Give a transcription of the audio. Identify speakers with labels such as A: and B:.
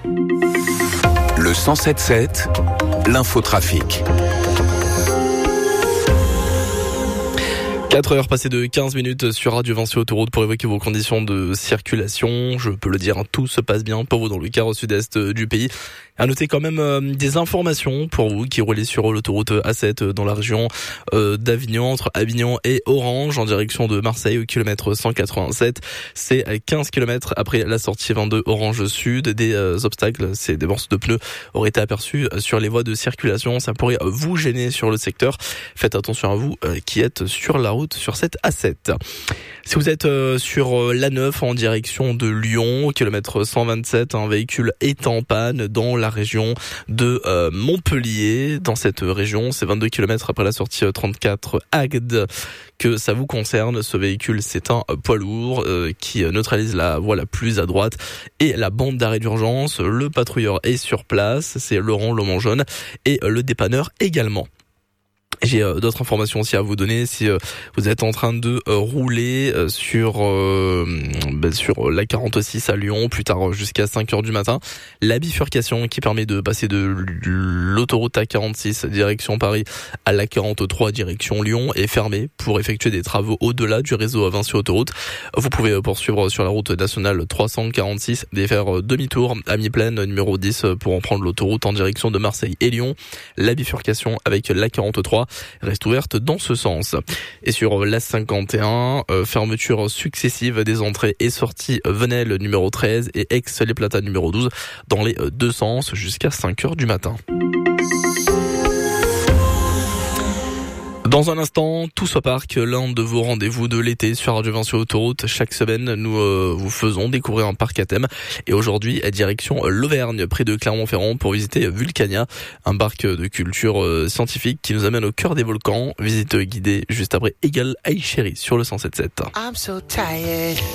A: Le 107.7, l'infotrafic.
B: 4h passées de 15 minutes sur Radio Vinci Autoroute pour évoquer vos conditions de circulation. Je peux le dire, tout se passe bien pour vous dans le quart au sud-est du pays. À noter quand même des informations pour vous qui roulez sur l'autoroute A7 dans la région d'Avignon, entre Avignon et Orange, en direction de Marseille au kilomètre 187. C'est 15 km après la sortie 22 Orange Sud. Des obstacles, c'est des morceaux de pneus, auraient été aperçus sur les voies de circulation. Ça pourrait vous gêner sur le secteur. Faites attention à vous qui êtes sur la route sur cette A7. Si vous êtes sur l'A9 en direction de Lyon, au kilomètre 127, un véhicule est en panne dans la région de Montpellier. Dans cette région, c'est 22 km après la sortie 34 Agde que ça vous concerne. Ce véhicule, c'est un poids lourd qui neutralise la voie la plus à droite et la bande d'arrêt d'urgence. Le patrouilleur est sur place, c'est Laurent Lomangeon, et le dépanneur également. J'ai d'autres informations aussi à vous donner. Si vous êtes en train de rouler sur la 46 à Lyon, plus tard jusqu'à 5h du matin, la bifurcation qui permet de passer de l'autoroute A46 direction Paris à la 43 direction Lyon est fermée pour effectuer des travaux au-delà du réseau Vinci Autoroute. Vous pouvez poursuivre sur la route nationale 346 et faire demi-tour à mi-plaine numéro 10 pour en prendre l'autoroute en direction de Marseille et Lyon. La bifurcation avec la 43 reste ouverte dans ce sens. Et sur la 51, fermeture successive des entrées et sorties Venelle numéro 13 et Aix-les-Plata numéro 12 dans les deux sens jusqu'à 5h du matin. Dans un instant, Tous au Parc, l'un de vos rendez-vous de l'été sur Radio Vinci Autoroute. Chaque semaine, nous vous faisons découvrir un parc à thème. Et aujourd'hui, à direction l'Auvergne, près de Clermont-Ferrand, pour visiter Vulcania, un parc de culture scientifique qui nous amène au cœur des volcans. Visite guidée juste après Eagle Eye Cherry sur le 107.7.